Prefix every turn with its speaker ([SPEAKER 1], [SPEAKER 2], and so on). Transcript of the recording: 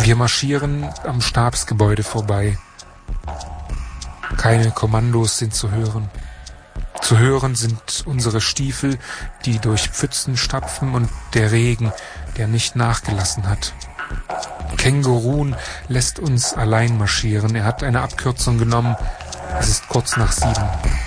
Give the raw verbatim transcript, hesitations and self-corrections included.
[SPEAKER 1] Wir marschieren am Stabsgebäude vorbei. Keine Kommandos sind zu hören. Zu hören sind unsere Stiefel, die durch Pfützen stapfen, und der Regen, der nicht nachgelassen hat. Kängurun lässt uns allein marschieren. Er hat eine Abkürzung genommen. Es ist kurz nach sieben.